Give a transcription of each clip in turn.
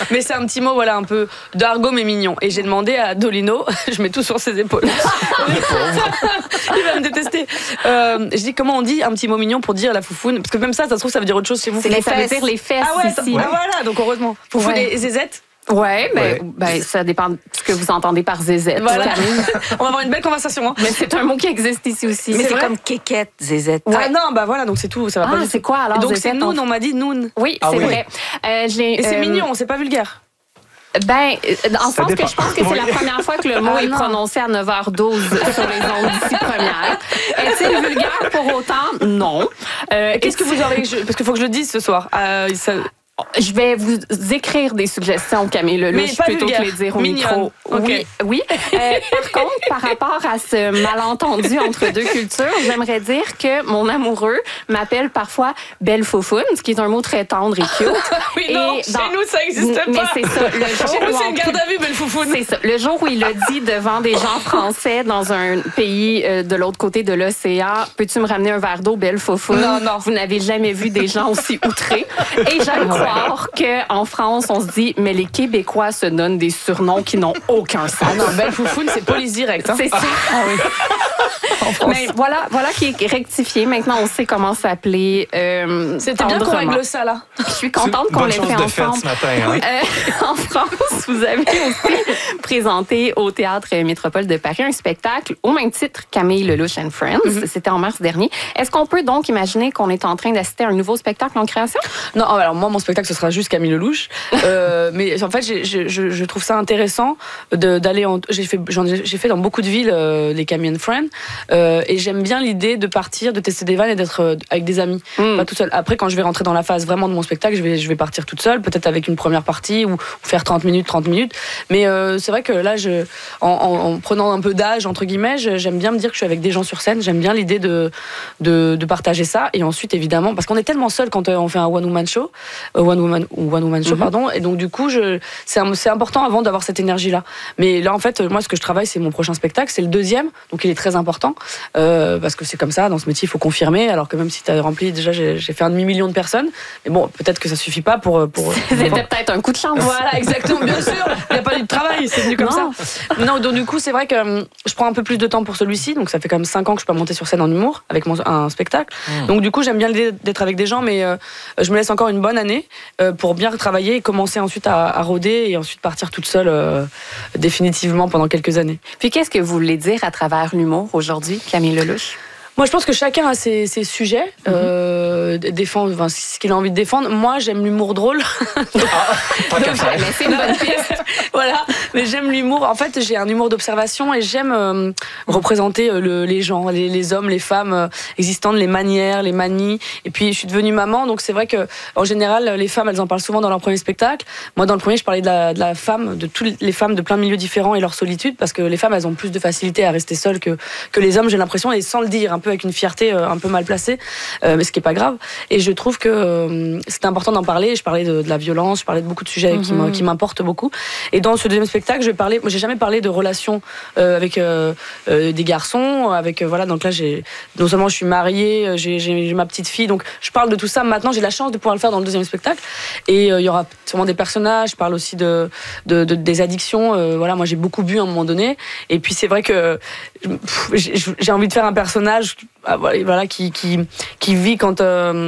Mais c'est un petit mot, voilà, un peu d'argot mais mignon. Et j'ai demandé à Dolino, je mets tout sur ses épaules. Il va me détester. Je dis comment on dit un petit mot mignon pour dire la foufoune, parce que même ça se trouve ça veut dire autre chose chez vous. Ça veut dire les fesses ici. Ah voilà, donc heureusement. Foufoune et zézette. Ouais, ben ça dépend de ce que vous entendez par zézette. Voilà. On va avoir une belle conversation. Hein. Mais c'est un mot qui existe ici aussi. Mais c'est comme kékette, zézette. Ouais. Ah non, bah voilà, donc c'est tout. Ça va pas c'est quoi alors? Et donc c'est noun, on m'a dit noun. Oui, c'est vrai. Et c'est mignon, c'est pas vulgaire. Ben, en sens que je pense que c'est la première fois que le mot est prononcé à 9h12 sur les ondes d'ici première. Est-il vulgaire pour autant? Non. Qu'est-ce que vous aurez... Parce qu'il faut que je le dise ce soir. Je vais vous écrire des suggestions, Camille Lelouch, plutôt que les dire au micro. Okay. Oui. Par contre, par rapport à ce malentendu entre deux cultures, j'aimerais dire que mon amoureux m'appelle parfois belle foufoune, ce qui est un mot très tendre et cute. Oui, non, chez nous, ça n'existe pas. Mais c'est ça. Le jour chez nous, c'est une garde à vue, belle foufoune. C'est ça. Le jour où il a dit devant des gens français dans un pays de l'autre côté de l'océan, peux-tu me ramener un verre d'eau, belle foufoune? Non. Vous n'avez jamais vu des gens aussi outrés. Et j'aime croire qu'en France, on se dit, mais les Québécois se donnent des surnoms qui n'ont aucun sens. Ah non, belle foufoune, c'est police direct. Hein? C'est ça. Ah oui. Mais voilà qui est rectifié. Maintenant, on sait comment s'appeler. C'était bien qu'on règle ça, là. Je suis contente qu'on l'ait fait ensemble. Ce matin, hein? En France, vous avez aussi présenté au Théâtre Métropole de Paris un spectacle au même titre Camille Lelouch and Friends. C'était en mars dernier. Est-ce qu'on peut donc imaginer qu'on est en train d'assister à un nouveau spectacle en création? Non, alors moi, mon spectacle, ce sera juste Camille Lelouch. Mais en fait, je trouve ça intéressant d'aller j'ai fait dans beaucoup de villes les Camille and Friends. Et j'aime bien l'idée de partir, de tester des vannes et d'être avec des amis, pas toute seule. Après, quand je vais rentrer dans la phase vraiment de mon spectacle, je vais partir toute seule, peut-être avec une première partie ou faire 30 minutes. Mais c'est vrai que là, en prenant un peu d'âge, entre guillemets, j'aime bien me dire que je suis avec des gens sur scène. J'aime bien l'idée de partager ça. Et ensuite, évidemment, parce qu'on est tellement seul quand on fait un one-woman show, pardon. Et donc, du coup, c'est important avant d'avoir cette énergie-là. Mais là, en fait, moi, ce que je travaille, c'est mon prochain spectacle. C'est le deuxième. Donc, il est très important. Parce que c'est comme ça, dans ce métier, il faut confirmer. Alors que même si tu as rempli, déjà, j'ai fait un demi-million de personnes. Mais bon, peut-être que ça suffit pas pour C'était peut-être un coup de chance. Voilà, exactement, bien sûr. Il n'y a pas eu de travail, c'est venu comme ça. Non, donc du coup, c'est vrai que je prends un peu plus de temps pour celui-ci. Donc ça fait quand même 5 ans que je peux monter sur scène en humour avec un spectacle. Donc du coup, j'aime bien l'idée d'être avec des gens, mais je me laisse encore une bonne année pour bien travailler et commencer ensuite à rôder et ensuite partir toute seule définitivement pendant quelques années. Puis qu'est-ce que vous voulez dire à travers l'humour aujourd'hui, Camille Lelouch? Moi, je pense que chacun a ses sujets, défendre ce qu'il a envie de défendre. Moi, j'aime l'humour drôle. Mais c'est une bonne piste. Voilà, mais j'aime l'humour. En fait, j'ai un humour d'observation et j'aime représenter les gens, les hommes, les femmes existantes, les manières, les manies. Et puis, je suis devenue maman, donc c'est vrai que en général, les femmes, elles en parlent souvent dans leur premier spectacle. Moi, dans le premier, je parlais de la femme, de toutes les femmes de plein de milieux différents et leur solitude, parce que les femmes, elles ont plus de facilité à rester seules que les hommes, j'ai l'impression, et sans le dire, un peu avec une fierté un peu mal placée, mais ce qui est pas grave. Et je trouve que c'est important d'en parler. Je parlais de la violence, je parlais de beaucoup de sujets qui m'importent beaucoup. Et dans ce deuxième spectacle, je vais parler. Moi, j'ai jamais parlé de relations avec des garçons. Voilà. Donc là, non seulement je suis mariée, j'ai ma petite fille, donc je parle de tout ça. Maintenant, j'ai la chance de pouvoir le faire dans le deuxième spectacle. Et il y aura sûrement des personnages. Je parle aussi des addictions. Voilà. Moi, j'ai beaucoup bu à un moment donné. Et puis c'est vrai que j'ai envie de faire un personnage voilà, qui vit quand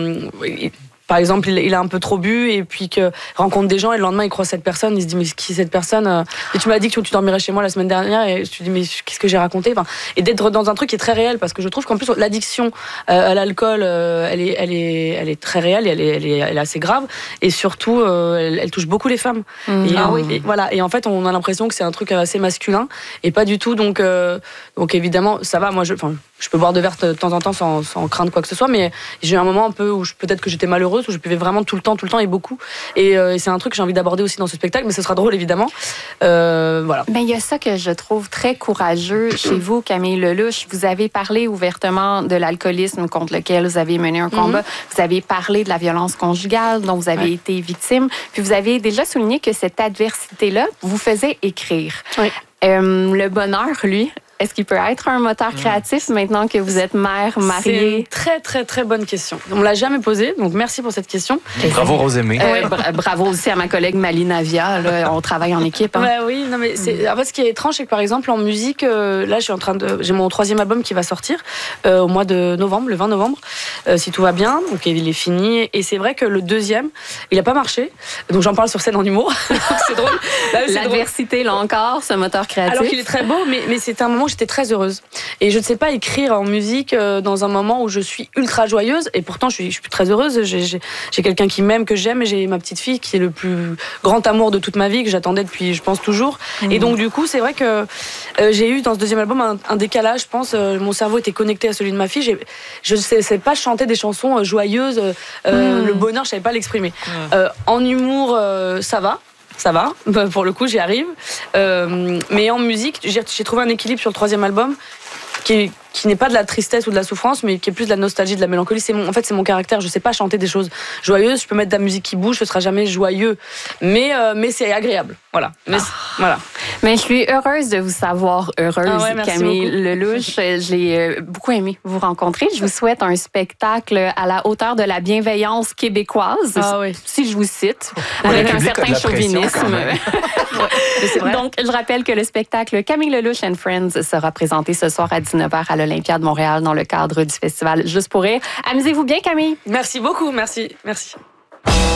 par exemple il a un peu trop bu et puis que rencontre des gens et le lendemain il croise cette personne, il se dit mais qui est cette personne, et tu m'as dit que tu dormirais chez moi la semaine dernière, et je te dis mais qu'est-ce que j'ai raconté, et d'être dans un truc qui est très réel, parce que je trouve qu'en plus l'addiction à l'alcool elle est très réelle et elle est assez grave, et surtout elle touche beaucoup les femmes. Et voilà, et en fait on a l'impression que c'est un truc assez masculin et pas du tout, donc évidemment ça va, moi je peux boire de verre de temps en temps sans craindre quoi que ce soit, mais j'ai eu un moment un peu où peut-être que j'étais malheureuse, où je buvais vraiment tout le temps et beaucoup, et c'est un truc que j'ai envie d'aborder aussi dans ce spectacle, mais ce sera drôle évidemment. Voilà. Ben, il y a ça que je trouve très courageux chez vous, Camille Lelouch. Vous avez parlé ouvertement de l'alcoolisme contre lequel vous avez mené un combat. Vous avez parlé de la violence conjugale dont vous avez été victime, puis vous avez déjà souligné que cette adversité-là vous faisait écrire. Le bonheur, lui, Est-ce qu'il peut être un moteur créatif maintenant que vous êtes mère, mariée? C'est une très, très, très bonne question. On ne me l'a jamais posée, donc merci pour cette question. Bravo, Rosemée. Bravo aussi à ma collègue Malina Via. Là, on travaille en équipe. Hein. Oui, non, mais en fait, ce qui est étrange, c'est que par exemple, en musique, là, j'ai mon 3e album qui va sortir au mois de novembre, le 20 novembre, si tout va bien. Donc, il est fini. Et c'est vrai que le 2e, il n'a pas marché. Donc, j'en parle sur scène en humour. C'est drôle. L'adversité, là encore, ce moteur créatif. Alors qu'il est très beau, mais c'était un moment où j'étais très heureuse. Et je ne sais pas écrire en musique dans un moment où je suis ultra joyeuse. Et pourtant, je suis très heureuse. J'ai quelqu'un qui m'aime, que j'aime. Et j'ai ma petite fille qui est le plus grand amour de toute ma vie, que j'attendais depuis, je pense, toujours. Et donc, du coup, c'est vrai que j'ai eu dans ce 2e album un décalage, je pense. Mon cerveau était connecté à celui de ma fille. Je ne sais pas chanter des chansons joyeuses. Le bonheur, je ne savais pas l'exprimer. En humour, ça va, pour le coup j'y arrive, mais en musique j'ai trouvé un équilibre sur le 3e album qui n'est pas de la tristesse ou de la souffrance, mais qui est plus de la nostalgie, de la mélancolie. En fait, c'est mon caractère. Je sais pas chanter des choses joyeuses. Je peux mettre de la musique qui bouge, ce sera jamais joyeux, mais c'est agréable. Voilà. Voilà. Mais je suis heureuse de vous savoir heureuse, Camille beaucoup. Lelouch. Je l'ai beaucoup aimé vous rencontrer. Je vous souhaite un spectacle à la hauteur de la bienveillance québécoise, si je vous cite, avec un certain chauvinisme. C'est vrai. Donc, je rappelle que le spectacle Camille Lelouch and Friends sera présenté ce soir à 19h à l'Olympia de Montréal dans le cadre du festival Juste pour rire. Amusez-vous bien, Camille. Merci beaucoup. Merci.